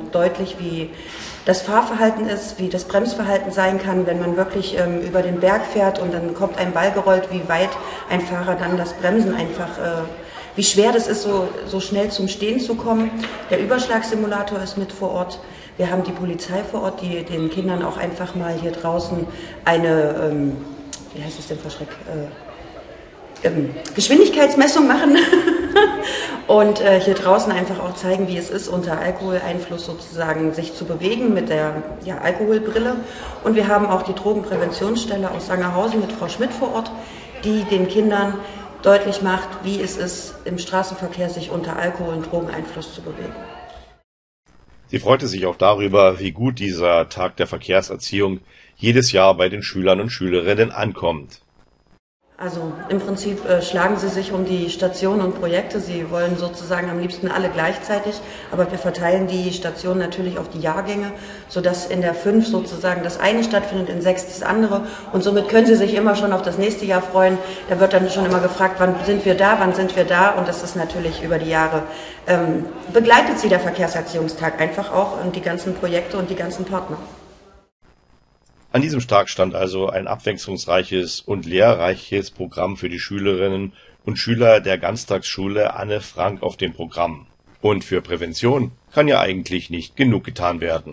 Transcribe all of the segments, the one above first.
deutlich, wie das Fahrverhalten ist, wie das Bremsverhalten sein kann, wenn man wirklich über den Berg fährt und dann kommt ein Ball gerollt, wie weit ein Fahrer dann das Bremsen einfach, wie schwer das ist, so schnell zum Stehen zu kommen. Der Überschlagssimulator ist mit vor Ort. Wir haben die Polizei vor Ort, die den Kindern auch einfach mal hier draußen eine, wie heißt es denn vor Schreck, Geschwindigkeitsmessung machen und hier draußen einfach auch zeigen, wie es ist, unter Alkoholeinfluss sozusagen sich zu bewegen mit der Alkoholbrille. Und wir haben auch die Drogenpräventionsstelle aus Sangerhausen mit Frau Schmidt vor Ort, die den Kindern deutlich macht, wie es ist, im Straßenverkehr sich unter Alkohol- und Drogeneinfluss zu bewegen. Sie freute sich auch darüber, wie gut dieser Tag der Verkehrserziehung jedes Jahr bei den Schülern und Schülerinnen ankommt. Also im Prinzip schlagen sie sich um die Stationen und Projekte. Sie wollen sozusagen am liebsten alle gleichzeitig, aber wir verteilen die Stationen natürlich auf die Jahrgänge, sodass in der 5 sozusagen das eine stattfindet, in 6 das andere. Und somit können sie sich immer schon auf das nächste Jahr freuen. Da wird dann schon immer gefragt, wann sind wir da, wann sind wir da. Und das ist natürlich über die Jahre, begleitet sie der Verkehrserziehungstag einfach auch und die ganzen Projekte und die ganzen Partner. An diesem Tag stand also ein abwechslungsreiches und lehrreiches Programm für die Schülerinnen und Schüler der Ganztagsschule Anne Frank auf dem Programm. Und für Prävention kann ja eigentlich nicht genug getan werden.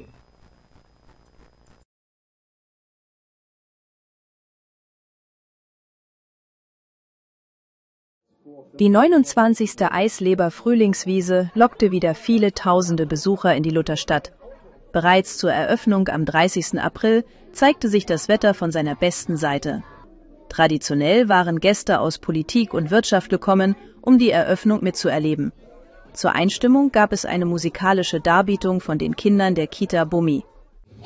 Die 29. Eisleber Frühlingswiese lockte wieder viele tausende Besucher in die Lutherstadt. Bereits zur Eröffnung am 30. April zeigte sich das Wetter von seiner besten Seite. Traditionell waren Gäste aus Politik und Wirtschaft gekommen, um die Eröffnung mitzuerleben. Zur Einstimmung gab es eine musikalische Darbietung von den Kindern der Kita Bummi.